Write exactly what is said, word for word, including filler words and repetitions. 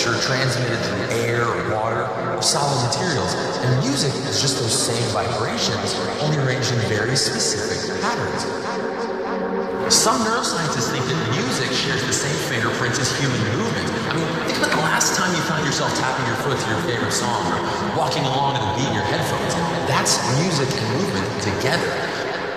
pressure transmitted through air, water, or solid materials. And music is just those same vibrations, only arranged in very specific patterns. Some neuroscientists think that music shares the same fingerprints as human movement. I mean, think about the last time you found yourself tapping your foot to your favorite song or walking along to the beat in your headphones. That's music and movement together.